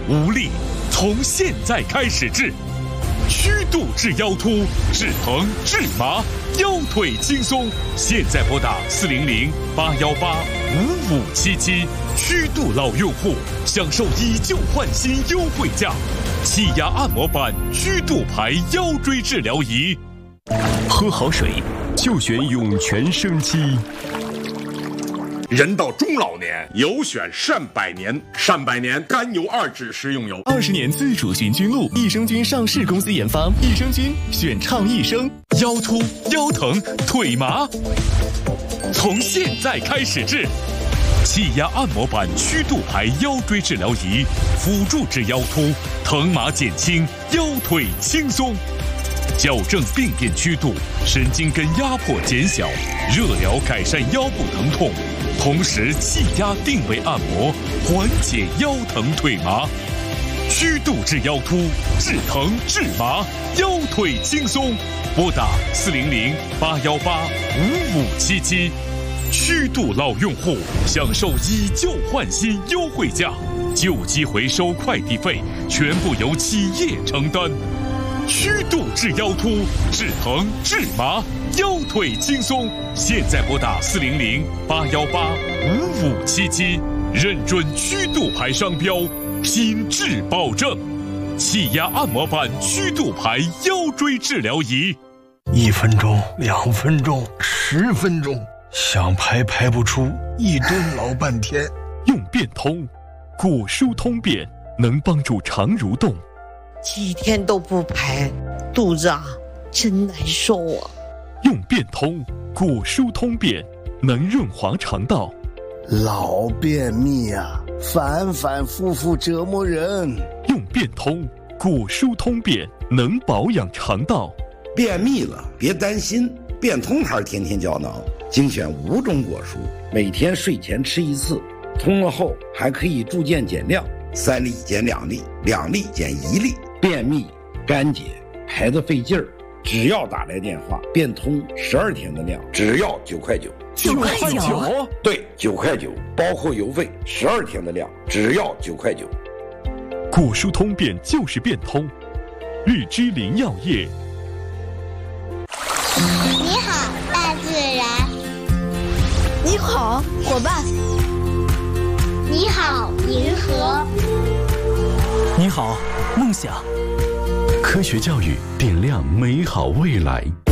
无力，从现在开始治。虚度治腰突，治疼治麻，腰腿轻松。现在拨打400-818-5577，虚度老用户享受以旧换新优惠价，气压按摩板虚度牌腰椎治疗仪。 喝好水就选涌泉生机。 人到中老年，有选善百年。善百年甘油2酯食用油 ，20年自主寻菌露，益生菌上市公司研发，益生菌选畅益生。 腰突、腰疼、腿麻，从现在开始治。气压按摩板虚度牌腰椎治疗仪，辅助治腰突，疼麻减轻，腰腿轻松。矫正病变曲度，神经根压迫减小，热疗改善腰部疼痛，同时气压定位按摩，缓解腰疼腿麻。虚度治腰突，治疼治麻，腰腿轻松。拨打400-818-5577，虚度老用户享受以旧换新优惠价，旧机回收快递费全部由企业承担。虚度治腰突，治疼治麻，腰腿轻松。现在拨打400-818-5577，认准虚度牌商标，品质保证。气压按摩板虚度牌腰椎治疗仪 ，1分钟、2分钟、10分钟，想排排不出，一蹲老半天。 用变通，果蔬通便能帮助肠蠕动。 几天都不排，肚子真难受啊！ 用变通，果蔬通便能润滑肠道。 老便秘反反复复折磨人。 用变通，果蔬通便能保养肠道。 便秘了别担心，变通牌天天胶囊精选5种果蔬，每天睡前吃1次，通了后还可以逐渐减量，3粒减2粒，2粒减1粒。便秘、干结、排得费劲儿，只要打来电话，变通12天的量，只要9块9。 9块9？ 对，9块9，包括邮费，12天的量，只要9块9。 果蔬通便就是变通，日之林药业。 你好，大自然。 你好，伙伴。 你好，银河。 你好，梦想。 科学教育点亮美好未来。